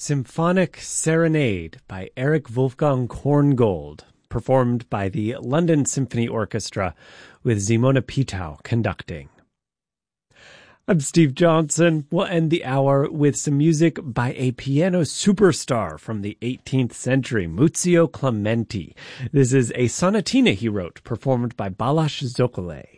Symphonic Serenade by Eric Wolfgang Korngold, performed by the London Symphony Orchestra with Simona Pitau conducting. I'm Steve Johnson. We'll end the hour with some music by a piano superstar from the 18th century, Muzio Clementi. This is a sonatina he wrote, performed by Balázs Zokolay.